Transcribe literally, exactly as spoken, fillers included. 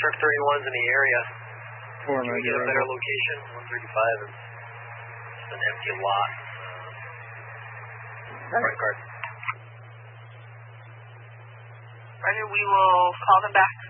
truck thirty-one's in the area. Four Can we get a better location? one thirty-five is just an empty lot. Uh, front card. Roger, we will call them back.